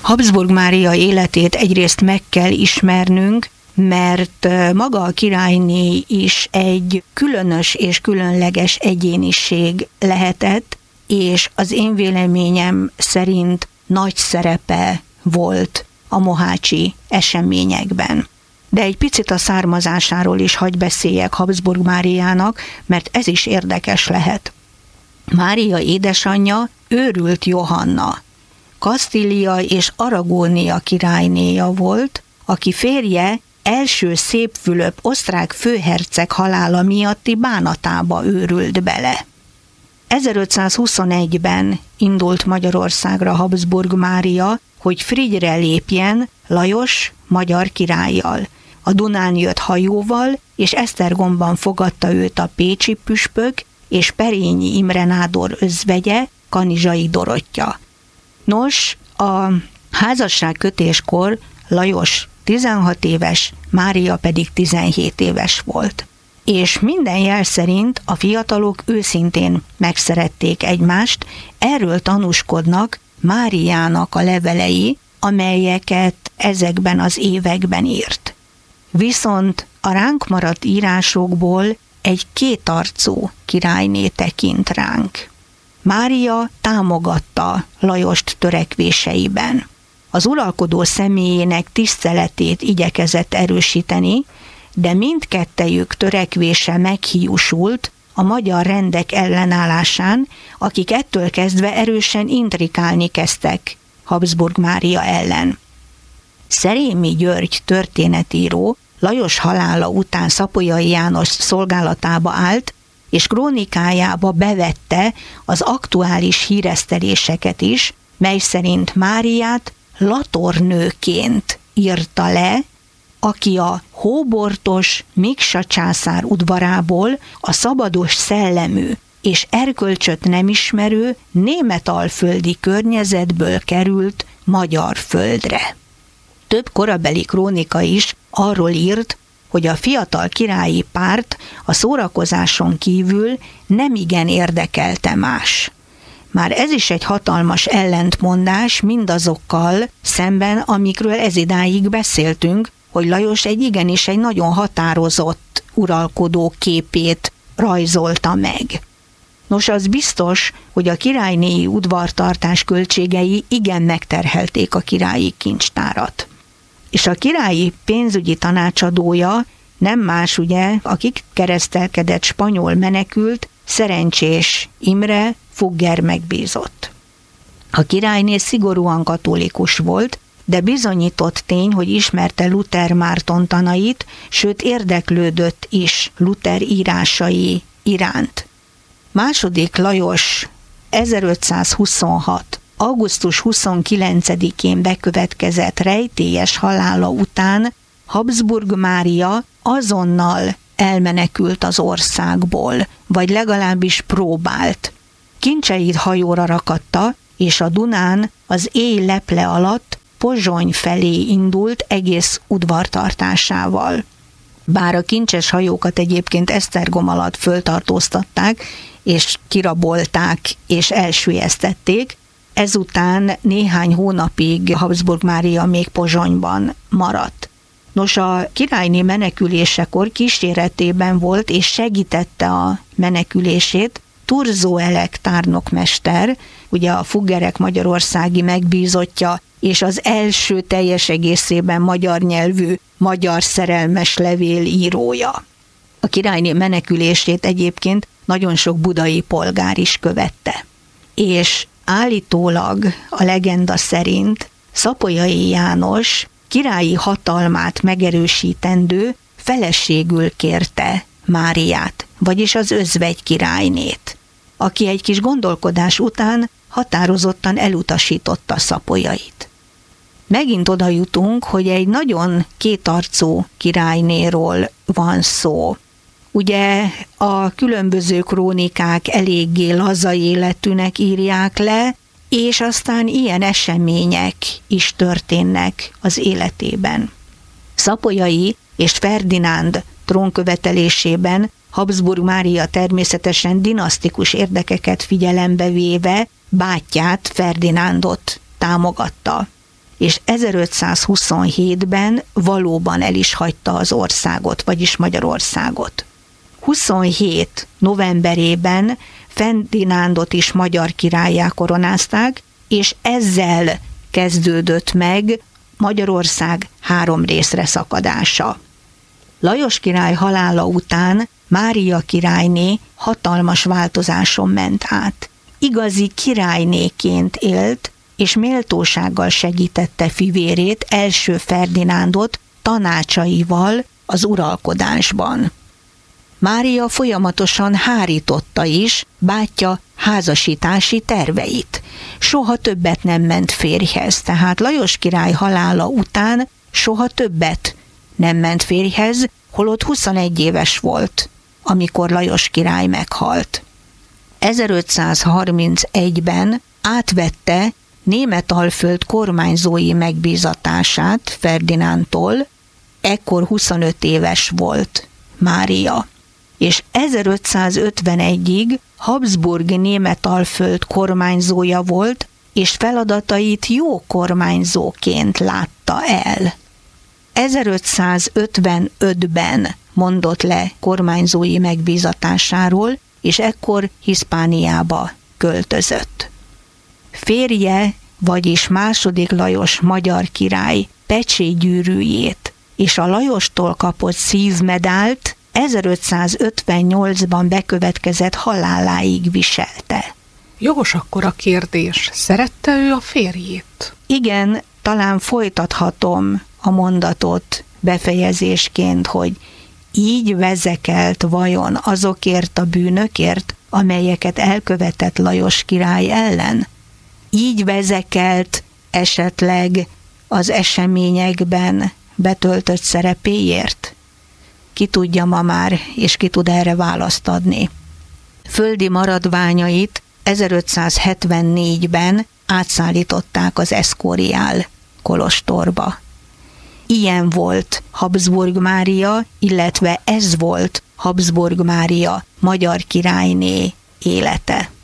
Habsburg Mária életét egyrészt meg kell ismernünk, mert maga a királyné is egy különös és különleges egyéniség lehetett, és az én véleményem szerint nagy szerepe volt a mohácsi eseményekben. De egy picit a származásáról is hagy beszéljek Habsburg Máriának, mert ez is érdekes lehet. Mária édesanyja Őrült Johanna, Kasztília és Aragónia királynéja volt, aki férje első Szépfülöp osztrák főherceg halála miatti bánatába őrült bele. 1521-ben indult Magyarországra Habsburg Mária, hogy Frigyre lépjen Lajos magyar királlyal. A Dunán jött hajóval, és Esztergomban fogadta őt a pécsi püspök és Perényi Imre nádor özvegye, Kanizsai Dorottya. Nos, a házasságkötéskor Lajos 16 éves, Mária pedig 17 éves volt. És minden jel szerint a fiatalok őszintén megszerették egymást, erről tanúskodnak Máriának a levelei, amelyeket ezekben az években írt. Viszont a ránk maradt írásokból egy kétarcú királyné tekint ránk. Mária támogatta Lajost törekvéseiben. Az uralkodó személyének tiszteletét igyekezett erősíteni, de mindkettejük törekvése meghiúsult a magyar rendek ellenállásán, akik ettől kezdve erősen intrikálni kezdtek Habsburg Mária ellen. Szerémi György történetíró Lajos halála után Szapolyai János szolgálatába állt, és krónikájába bevette az aktuális híreszteléseket is, mely szerint Máriát latornőként írta le, aki a hóbortos Miksa császár udvarából a szabados szellemű és erkölcsöt nem ismerő németalföldi környezetből került magyar földre. Több korabeli krónika is arról írt, hogy a fiatal királyi párt a szórakozáson kívül nemigen érdekelte más. Már ez is egy hatalmas ellentmondás mindazokkal szemben, amikről ezidáig beszéltünk, hogy Lajos egy nagyon határozott uralkodó képét rajzolta meg. Nos, az biztos, hogy a királynéi udvartartás költségei igen megterhelték a királyi kincstárat. És a királyi pénzügyi tanácsadója nem más ugye, akik keresztelkedett spanyol menekült, Szerencsés Imre Fugger megbízott. A királyné szigorúan katolikus volt, de bizonyított tény, hogy ismerte Luther Márton tanait, sőt érdeklődött is Luther írásai iránt. Második Lajos 1526. augusztus 29-én bekövetkezett rejtélyes halála után Habsburg Mária azonnal elmenekült az országból, vagy legalábbis próbált. Kincseit hajóra rakatta, és a Dunán az éj leple alatt Pozsony felé indult egész udvartartásával. Bár a kincses hajókat egyébként Esztergom alatt föltartóztatták, és kirabolták, és elsüllyesztették, ezután néhány hónapig Habsburg Mária még Pozsonyban maradt. Nos, a királyné menekülésekor kíséretében volt, és segítette a menekülését Thurzó Elek tárnokmester, ugye a Fuggerek magyarországi megbízottja, és az első teljes egészében magyar nyelvű magyar szerelmes levél írója. A királyné menekülését egyébként nagyon sok budai polgár is követte. És állítólag a legenda szerint Szapolyai János királyi hatalmát megerősítendő feleségül kérte Máriát, vagyis az özvegy királynét, aki egy kis gondolkodás után határozottan elutasította Szapolyait. Megint oda jutunk, hogy egy nagyon kétarcú királynéról van szó. Ugye a különböző krónikák eléggé laza életűnek írják le, és aztán ilyen események is történnek az életében. Szapolyai és Ferdinánd trónkövetelésében Habsburg Mária természetesen dinasztikus érdekeket figyelembe véve bátyját, Ferdinándot támogatta. és 1527-ben valóban el is hagyta az országot, vagyis Magyarországot. 27 novemberében Ferdinándot is magyar királlyá koronázták, és ezzel kezdődött meg Magyarország 3 részre szakadása. Lajos király halála után Mária királyné hatalmas változáson ment át. Igazi királynéként élt, és méltósággal segítette fivérét, első Ferdinándot tanácsaival az uralkodásban. Mária folyamatosan hárította is bátyja házasítási terveit. Soha többet nem ment férjhez, tehát Lajos király halála után soha többet nem ment férjhez, holott 21 éves volt, amikor Lajos király meghalt. 1531-ben átvette Németalföld kormányzói megbízatását Ferdinándtól, ekkor 25 éves volt Mária, és 1551-ig Habsburg Németalföld kormányzója volt, és feladatait jó kormányzóként látta el. 1555-ben mondott le kormányzói megbízatásáról, és ekkor Hiszpániába költözött. Férje, vagyis második Lajos magyar király pecsétgyűrűjét és a Lajostól kapott szívmedált 1558-ban bekövetkezett haláláig viselte. Jogos akkor a kérdés, szerette ő a férjét? Igen, talán folytathatom a mondatot befejezésként, hogy így vezekelt vajon azokért a bűnökért, amelyeket elkövetett Lajos király ellen? Így vezekelt esetleg az eseményekben betöltött szerepéért? Ki tudja ma már, és ki tud erre választ adni. Földi maradványait 1574-ben átszállították az Escorial kolostorba. Ilyen volt Habsburg Mária, illetve ez volt Habsburg Mária magyar királyné élete.